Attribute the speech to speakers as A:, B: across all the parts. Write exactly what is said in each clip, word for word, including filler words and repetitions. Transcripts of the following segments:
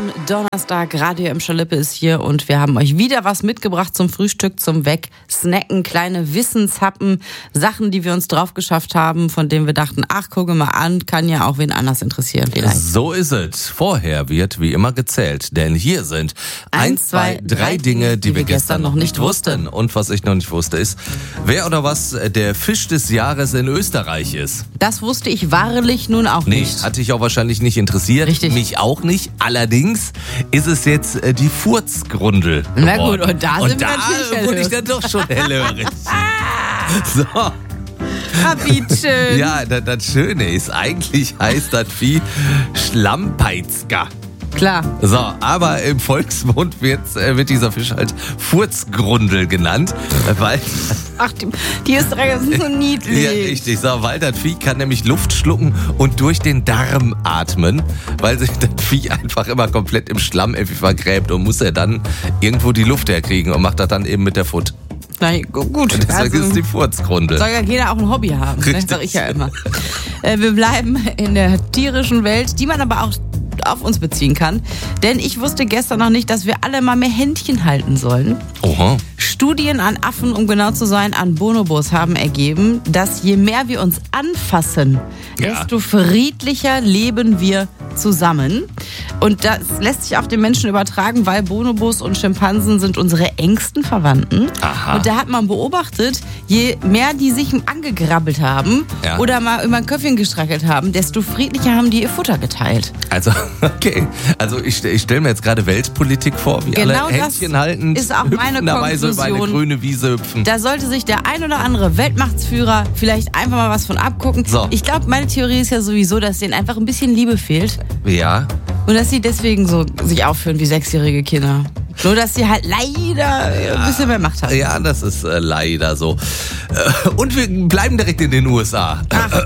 A: am Donnerstag. Radio im Schalippe ist hier und wir haben euch wieder was mitgebracht zum Frühstück, zum Wegsnacken. Kleine Wissenshappen, Sachen, die wir uns drauf geschafft haben, von denen wir dachten, ach, gucke mal an, kann ja auch wen anders interessieren vielleicht.
B: So ist es. Vorher wird wie immer gezählt, denn hier sind eins, zwei, drei Dinge, die wir gestern noch nicht wussten. Und was ich noch nicht wusste ist, wer oder was der Fisch des Jahres in Österreich ist.
A: Das wusste ich wahrlich nun auch
B: Nee,
A: nicht.
B: hat dich auch wahrscheinlich nicht interessiert.
A: Richtig.
B: Mich auch nicht. Allerdings ist es jetzt äh, die Furzgrundel.
A: Na
B: geworden.
A: gut, und da
B: und
A: sind wir
B: da
A: natürlich
B: wurde
A: hellhörig.
B: ich dann doch schon hellhörig. So.
A: Ah, wie schön.
B: Ja, das, das Schöne ist, eigentlich heißt das Vieh Schlampeizger.
A: Klar.
B: So, aber im Volksmund wird, äh, wird dieser Fisch halt Furzgrundel genannt, weil...
A: Ach, die, die Österreicher sind so niedlich.
B: Ja, richtig. So, weil das Vieh kann nämlich Luft schlucken und durch den Darm atmen, weil sich das Vieh einfach immer komplett im Schlamm irgendwie vergräbt und muss er dann irgendwo die Luft herkriegen und macht das dann eben mit der Foot.
A: Na gut.
B: Und deswegen
A: Also,
B: ist die Furzgrundel.
A: soll ja jeder auch ein Hobby haben, ne?
B: Richtig.
A: Sag ich ja immer. Äh, wir bleiben in der tierischen Welt, die man aber auch auf uns beziehen kann. Denn ich wusste gestern noch nicht, dass wir alle mal mehr Händchen halten sollen.
B: Oha.
A: Studien an Affen, um genau zu sein, an Bonobos haben ergeben, dass je mehr wir uns anfassen,
B: Ja.
A: desto friedlicher leben wir zusammen. Und das lässt sich auf den Menschen übertragen, weil Bonobos und Schimpansen sind unsere engsten Verwandten.
B: Aha.
A: Und da hat man beobachtet, je mehr die sich angegrabbelt haben
B: Ja.
A: oder mal über ein Köpfchen gestrackelt haben, desto friedlicher haben die ihr Futter geteilt.
B: Also, okay. Also ich, ich stelle mir jetzt gerade Weltpolitik vor, wie
A: Genau
B: alle
A: das
B: Händchen halten,
A: ist auch meine
B: hüpfenderweise über eine
A: Konklusion.
B: grüne Wiese hüpfen.
A: Da sollte sich der ein oder andere Weltmachtsführer vielleicht einfach mal was von abgucken.
B: So.
A: Ich glaube, meine Theorie ist ja sowieso, dass denen einfach ein bisschen Liebe fehlt
B: Ja.
A: und dass sie deswegen so sich aufführen wie sechsjährige Kinder. Nur, dass sie halt leider ein bisschen mehr Macht haben.
B: Ja, das ist äh, leider so. Äh, und wir bleiben direkt in den U S A.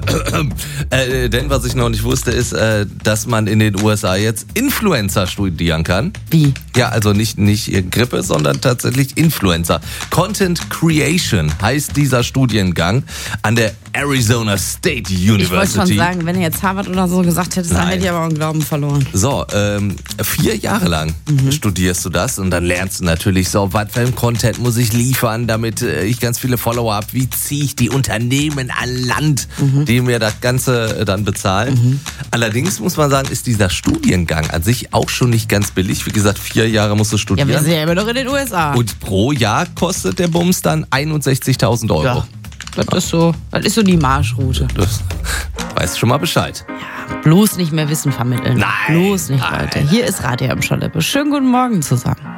B: Äh, denn was ich noch nicht wusste, ist, äh, dass man in den U S A jetzt Influencer studieren kann.
A: Wie?
B: Ja, also nicht, nicht Grippe, sondern tatsächlich Influencer. Content Creation heißt dieser Studiengang an der Arizona State University.
A: Ich wollte schon sagen, wenn ihr jetzt Harvard oder so gesagt hättest, dann
B: Nein.
A: hätte ich aber auch einen Glauben verloren.
B: So, ähm, vier Jahre lang
A: Mhm.
B: studierst du das und dann lernst du natürlich so, was für ein Content muss ich liefern, damit äh, ich ganz viele Follower habe, wie ziehe ich die Unternehmen an Land,
A: Mhm.
B: die mir das Ganze äh, dann bezahlen. Allerdings muss man sagen, ist dieser Studiengang an sich auch schon nicht ganz billig. Wie gesagt, vier Jahre musst du
A: Ja,
B: studieren.
A: wir sind ja immer noch in den U S A.
B: Und pro Jahr kostet der Bums dann einundsechzigtausend Euro.
A: Ja, das ist so, das ist so die Marschroute.
B: Das weißt schon mal Bescheid.
A: Bloß nicht mehr Wissen vermitteln.
B: Nein.
A: Bloß nicht,
B: Nein.
A: Leute. Hier ist Radio im Schalippe. Schönen guten Morgen zusammen.